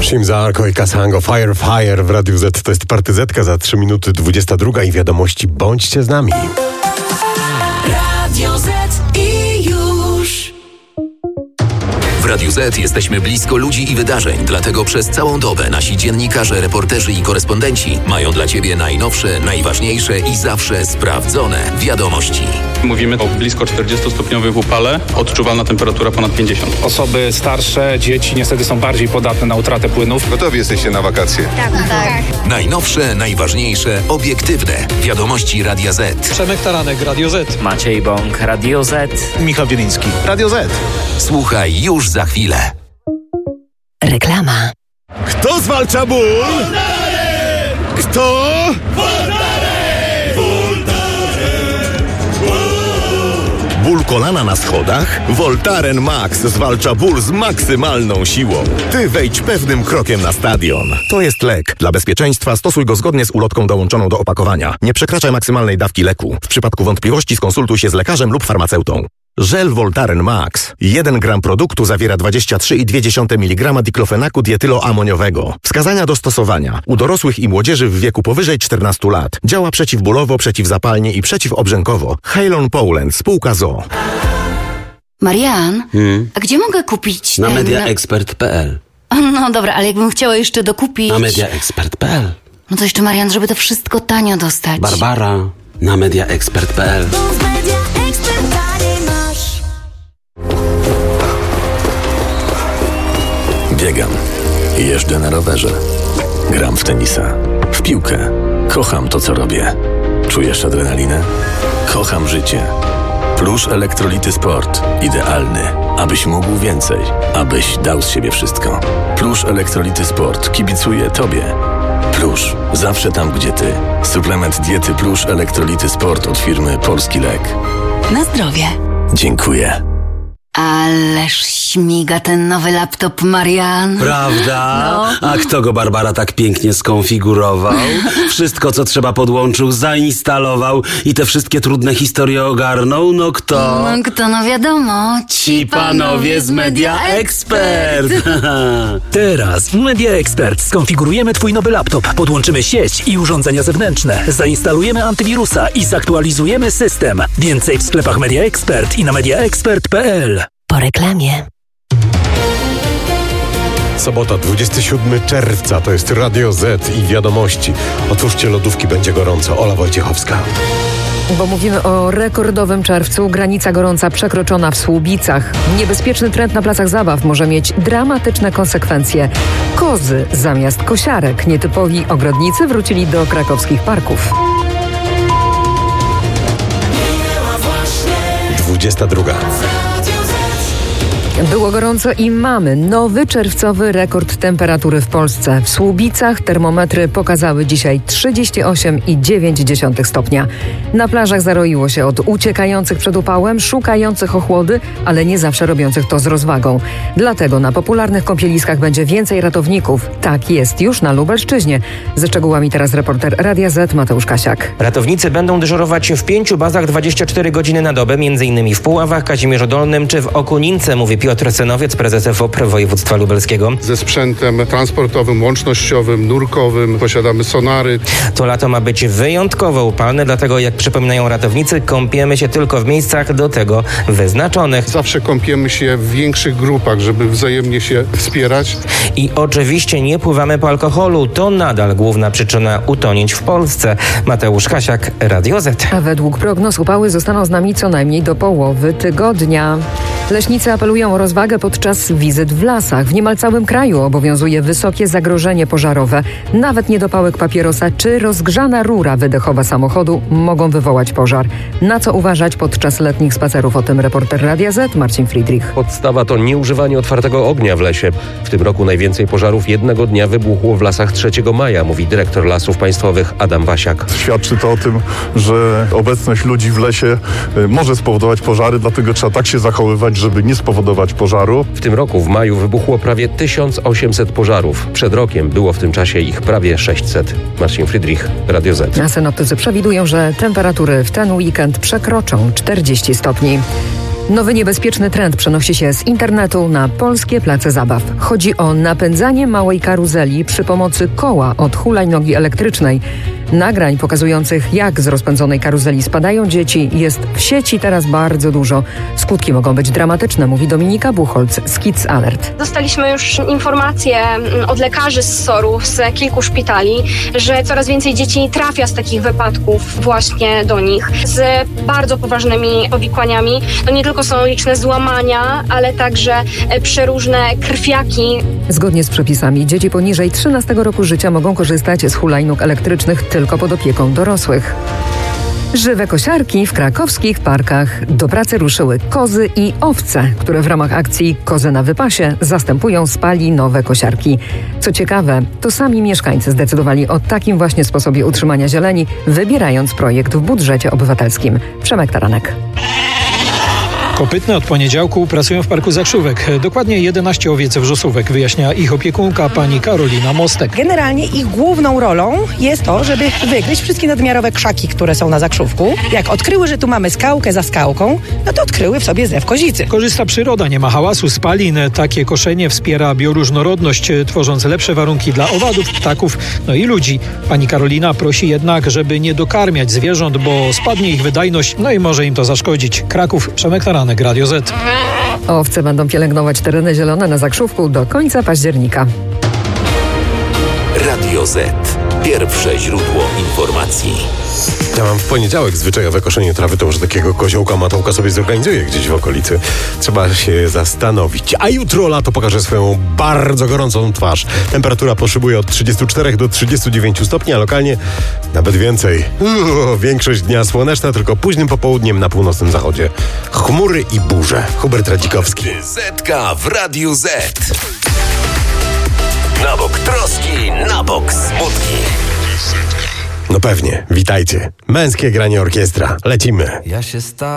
Shim Zarko i Kasango, Fire w Radiu Z. To jest Partyzetka za 3 minuty 22 i wiadomości. Bądźcie z nami. Radio Z i już. W Radiu Z jesteśmy blisko ludzi i wydarzeń, dlatego przez całą dobę nasi dziennikarze, reporterzy i korespondenci mają dla Ciebie najnowsze, najważniejsze i zawsze sprawdzone wiadomości. Mówimy o blisko 40-stopniowym upale, odczuwalna temperatura ponad 50. Osoby starsze, dzieci niestety są bardziej podatne na utratę płynów. Gotowi jesteście na wakacje? Tak. Najnowsze, najważniejsze, obiektywne wiadomości Radia Z. Przemek Taranek, Radio Z. Maciej Bąk, Radio Z. Michał Wieliński, Radio Z. Słuchaj już za chwilę. Reklama. Kto zwalcza ból? Kto? Ból kolana na schodach? Voltaren Max zwalcza ból z maksymalną siłą. Ty wejdź pewnym krokiem na stadion. To jest lek. Dla bezpieczeństwa stosuj go zgodnie z ulotką dołączoną do opakowania. Nie przekraczaj maksymalnej dawki leku. W przypadku wątpliwości skonsultuj się z lekarzem lub farmaceutą. Żel Voltaren Max. 1 gram produktu zawiera 23,2 mg diklofenaku dietyloamoniowego. Wskazania do stosowania. U dorosłych i młodzieży w wieku powyżej 14 lat. Działa przeciwbólowo, przeciwzapalnie i przeciwobrzękowo. Halon Poland, spółka ZOO. Marian, a gdzie mogę kupić Na mediaexpert.pl. No dobra, ale jakbym chciała jeszcze dokupić... Na mediaexpert.pl. No to jeszcze, Marian, żeby to wszystko tanio dostać. Barbara, na mediaexpert.pl. Biegam. Jeżdżę na rowerze. Gram w tenisa. W piłkę. Kocham to, co robię. Czujesz adrenalinę? Kocham życie. Plusz Elektrolity Sport. Idealny, abyś mógł więcej. Abyś dał z siebie wszystko. Plusz Elektrolity Sport. Kibicuję Tobie. Plusz. Zawsze tam, gdzie Ty. Suplement diety Plusz Elektrolity Sport od firmy Polski Lek. Na zdrowie. Dziękuję. Ależ śmiga ten nowy laptop, Marian. Prawda? No. A kto go, Barbara, tak pięknie skonfigurował? Wszystko, co trzeba, podłączył, zainstalował i te wszystkie trudne historie ogarnął? No kto? No wiadomo. Ci panowie z Media Expert. Teraz w Media Expert skonfigurujemy Twój nowy laptop, podłączymy sieć i urządzenia zewnętrzne, zainstalujemy antywirusa i zaktualizujemy system. Więcej w sklepach Media Expert i na mediaexpert.pl. Po reklamie. Sobota, 27 czerwca, to jest Radio Z i wiadomości. Otwórzcie lodówki, będzie gorąco. Ola Wojciechowska. Bo mówimy o rekordowym czerwcu. Granica gorąca przekroczona w Słubicach. Niebezpieczny trend na placach zabaw może mieć dramatyczne konsekwencje. Kozy zamiast kosiarek. Nietypowi ogrodnicy wrócili do krakowskich parków. 22. Było gorąco i mamy nowy czerwcowy rekord temperatury w Polsce. W Słubicach termometry pokazały dzisiaj 38,9 stopnia. Na plażach zaroiło się od uciekających przed upałem, szukających ochłody, ale nie zawsze robiących to z rozwagą. Dlatego na popularnych kąpieliskach będzie więcej ratowników. Tak jest już na Lubelszczyźnie. Ze szczegółami teraz reporter Radia Z Mateusz Kasiak. Ratownicy będą dyżurować w 5 bazach 24 godziny na dobę, m.in. w Puławach, Kazimierzu Dolnym czy w Okunince, mówi Piotr Senowiec, prezes FOPR województwa lubelskiego. Ze sprzętem transportowym, łącznościowym, nurkowym, posiadamy sonary. To lato ma być wyjątkowo upalne, dlatego jak przypominają ratownicy, kąpiemy się tylko w miejscach do tego wyznaczonych. Zawsze kąpiemy się w większych grupach, żeby wzajemnie się wspierać. I oczywiście nie pływamy po alkoholu. To nadal główna przyczyna utonięć w Polsce. Mateusz Kasiak, Radio Z. A według prognoz upały zostaną z nami co najmniej do połowy tygodnia. Leśnicy apelują o rozwagę podczas wizyt w lasach. W niemal całym kraju obowiązuje wysokie zagrożenie pożarowe. Nawet niedopałek papierosa czy rozgrzana rura wydechowa samochodu mogą wywołać pożar. Na co uważać podczas letnich spacerów? O tym reporter Radia Z Marcin Friedrich. Podstawa to nieużywanie otwartego ognia w lesie. W tym roku najwięcej pożarów jednego dnia wybuchło w lasach 3 maja, mówi dyrektor Lasów Państwowych Adam Wasiak. Świadczy to o tym, że obecność ludzi w lesie może spowodować pożary, dlatego trzeba tak się zachowywać, żeby nie spowodować pożaru. W tym roku w maju wybuchło prawie 1800 pożarów. Przed rokiem było w tym czasie ich prawie 600. Marcin Friedrich, Radio Z. A synoptycy przewidują, że temperatury w ten weekend przekroczą 40 stopni. Nowy niebezpieczny trend przenosi się z internetu na polskie place zabaw. Chodzi o napędzanie małej karuzeli przy pomocy koła od hulajnogi elektrycznej. Nagrań pokazujących, jak z rozpędzonej karuzeli spadają dzieci, jest w sieci teraz bardzo dużo. Skutki mogą być dramatyczne, mówi Dominika Buchholz z Kids Alert. Dostaliśmy już informacje od lekarzy z SOR-u, z kilku szpitali, że coraz więcej dzieci trafia z takich wypadków właśnie do nich z bardzo poważnymi powikłaniami. To nie tylko są liczne złamania, ale także przeróżne krwiaki. Zgodnie z przepisami dzieci poniżej 13 roku życia mogą korzystać z hulajnóg elektrycznych tylko pod opieką dorosłych. Żywe kosiarki w krakowskich parkach. Do pracy ruszyły kozy i owce, które w ramach akcji Kozy na wypasie zastępują spalinowe kosiarki. Co ciekawe, to sami mieszkańcy zdecydowali o takim właśnie sposobie utrzymania zieleni, wybierając projekt w budżecie obywatelskim. Przemek Taranek. Kopytne od poniedziałku pracują w Parku Zakrzówek. Dokładnie 11 owiec wrzosówek, wyjaśnia ich opiekunka pani Karolina Mostek. Generalnie ich główną rolą jest to, żeby wygryźć wszystkie nadmiarowe krzaki, które są na zakrzówku. Jak odkryły, że tu mamy skałkę za skałką, no to odkryły w sobie zew kozicy. Korzysta przyroda, nie ma hałasu, spalin. Takie koszenie wspiera bioróżnorodność, tworząc lepsze warunki dla owadów, ptaków, no i ludzi. Pani Karolina prosi jednak, żeby nie dokarmiać zwierząt, bo spadnie ich wydajność, no i może im to zaszkodzić. Kraków, Przemek Taranek, Radio Z. Owce będą pielęgnować tereny zielone na Zakrzówku do końca października. Radio Z. Pierwsze źródło informacji. Ja mam w poniedziałek zwyczajowe koszenie trawy, to może takiego koziołka Matołka sobie zorganizuje gdzieś w okolicy. Trzeba się zastanowić. A jutro lato pokaże swoją bardzo gorącą twarz. Temperatura poszybuje od 34 do 39 stopni, a lokalnie nawet więcej. Większość dnia słoneczna, tylko późnym popołudniem na północnym zachodzie chmury i burze. Hubert Radzikowski. Zetka w Radiu Z. Na bok troski, na bok smutki. No pewnie, witajcie. Męskie granie orkiestra. Lecimy. Ja się